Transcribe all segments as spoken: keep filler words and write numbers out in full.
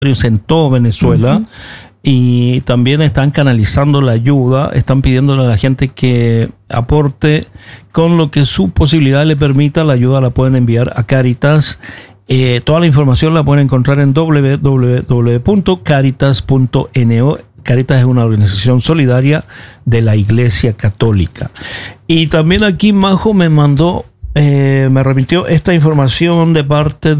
en todo Venezuela. Uh-huh. Y también están canalizando la ayuda, están pidiéndole a la gente que aporte con lo que su posibilidad le permita. La ayuda la pueden enviar a Cáritas. Eh, toda la información la pueden encontrar en doble u doble u doble u punto cáritas punto ene. Cáritas es una organización solidaria de la Iglesia Católica. Y también aquí Majo me mandó, eh, me remitió esta información de parte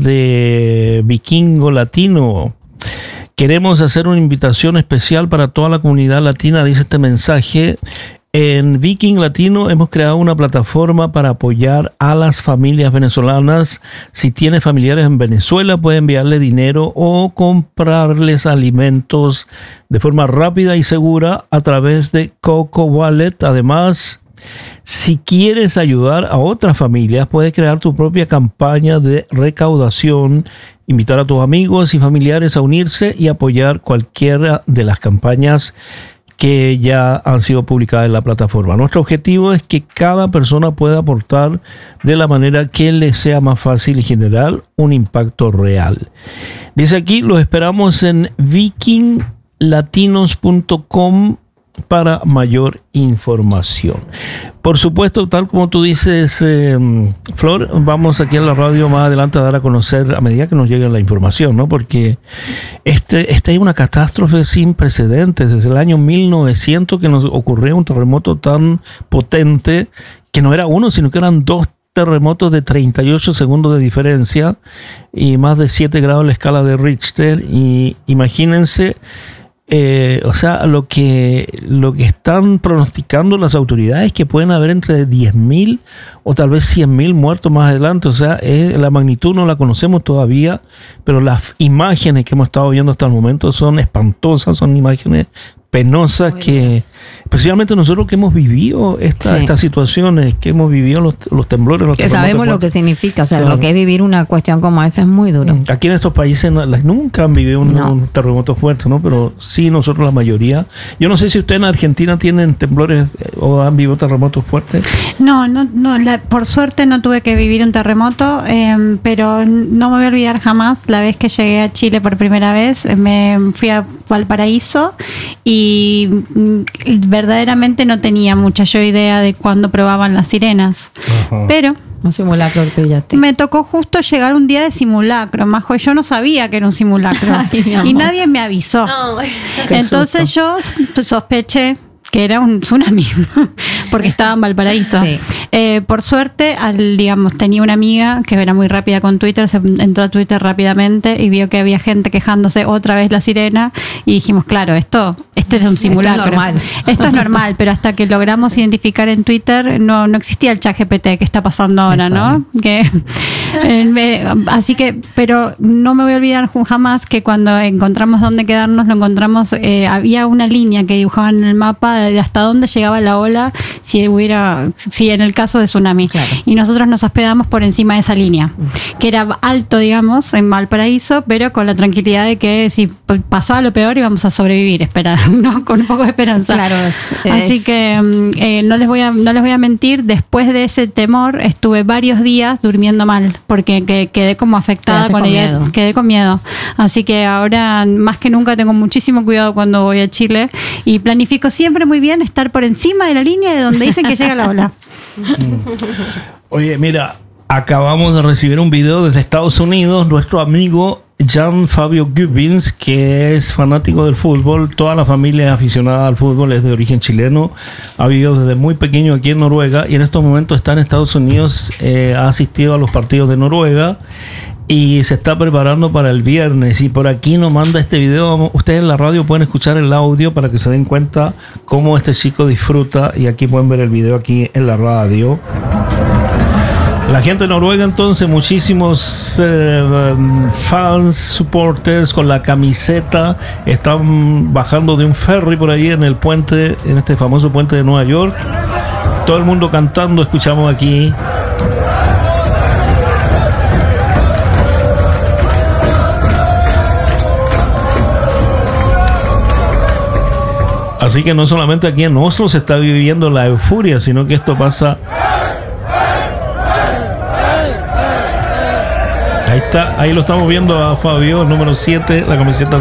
de Vikingo Latino. Queremos hacer una invitación especial para toda la comunidad latina, dice este mensaje. En Viking Latino hemos creado una plataforma para apoyar a las familias venezolanas. Si tiene familiares en Venezuela, puede enviarle dinero o comprarles alimentos de forma rápida y segura a través de Coco Wallet. Además, si quieres ayudar a otras familias, puedes crear tu propia campaña de recaudación, invitar a tus amigos y familiares a unirse y apoyar cualquiera de las campañas que ya han sido publicadas en la plataforma. Nuestro objetivo es que cada persona pueda aportar de la manera que le sea más fácil y generar un impacto real. Dice aquí, los esperamos en viking latinos punto com para mayor información. Por supuesto, tal como tú dices, eh, Flor, vamos aquí en la radio más adelante a dar a conocer a medida que nos llegue la información, ¿no? Porque este, esta es una catástrofe sin precedentes. Desde el año mil novecientos que nos ocurrió un terremoto tan potente, que no era uno, sino que eran dos terremotos de treinta y ocho segundos de diferencia y más de siete grados en la escala de Richter. Y imagínense, Eh, o sea, lo que, lo que están pronosticando las autoridades, que pueden haber entre diez mil o tal vez cien mil muertos más adelante. O sea, es, la magnitud no la conocemos todavía, pero las imágenes que hemos estado viendo hasta el momento son espantosas, son imágenes penosas. Muy que bien. Especialmente nosotros que hemos vivido esta, sí. estas situaciones, que hemos vivido los, los temblores, los que sabemos lo que significa, o sea, claro. Lo que es vivir una cuestión como esa es muy duro. Aquí en estos países no, nunca han vivido un, no. un terremoto fuerte, ¿no? Pero sí, nosotros la mayoría. Yo no sé si ustedes en Argentina tienen temblores o han vivido terremotos fuertes. No, no, no la, por suerte no tuve que vivir un terremoto, eh, pero no me voy a olvidar jamás la vez que llegué a Chile por primera vez. Me fui a Valparaíso y verdaderamente no tenía mucha yo idea de cuándo probaban las sirenas. Ajá. Pero un simulacro que pillaste. Me tocó justo llegar un día de simulacro, Majo, yo no sabía que era un simulacro. Ay, y nadie me avisó. Oh, entonces susto. Yo sospeché que era un tsunami, porque estaba en Valparaíso. Sí. Eh, por suerte, al, digamos, tenía una amiga que era muy rápida con Twitter, se entró a Twitter rápidamente y vio que había gente quejándose otra vez la sirena y dijimos, claro, esto, este es un simulacro. Esto es normal. Esto es normal, pero hasta que logramos identificar en Twitter no, no existía el chat G P T que está pasando ahora, eso. ¿No? Que, eh, me, así que, pero no me voy a olvidar jamás que cuando encontramos dónde quedarnos, lo encontramos, eh, había una línea que dibujaban en el mapa de hasta dónde llegaba la ola si hubiera, si en el caso de tsunami. Claro. Y nosotros nos hospedamos por encima de esa línea, que era alto, digamos, en Valparaíso, pero con la tranquilidad de que si pasaba lo peor íbamos a sobrevivir, esperar, ¿no? Con un poco de esperanza. Claro. Es, Así es... que eh, no les voy a, no les voy a mentir, después de ese temor estuve varios días durmiendo mal, porque que, quedé como afectada con, con ella, miedo. quedé con miedo. Así que ahora más que nunca tengo muchísimo cuidado cuando voy a Chile y planifico siempre muy bien estar por encima de la línea de donde dicen que llega la ola. Oye, mira, acabamos de recibir un video desde Estados Unidos. Nuestro amigo Jan Fabio Gubbins, que es fanático del fútbol, toda la familia es aficionada al fútbol, es de origen chileno, ha vivido desde muy pequeño aquí en Noruega y en estos momentos está en Estados Unidos, eh, ha asistido a los partidos de Noruega y se está preparando para el viernes. Y por aquí nos manda este video. Ustedes en la radio pueden escuchar el audio para que se den cuenta cómo este chico disfruta. Y aquí pueden ver el video aquí en la radio. La gente de Noruega, entonces, muchísimos eh, fans, supporters con la camiseta, están bajando de un ferry por ahí en el puente, en este famoso puente de Nueva York. Todo el mundo cantando, escuchamos aquí. Así que no solamente aquí en Oslo se está viviendo la euforia, sino que esto pasa Ahí está, ahí lo estamos viendo a Fabio, el número siete, la camiseta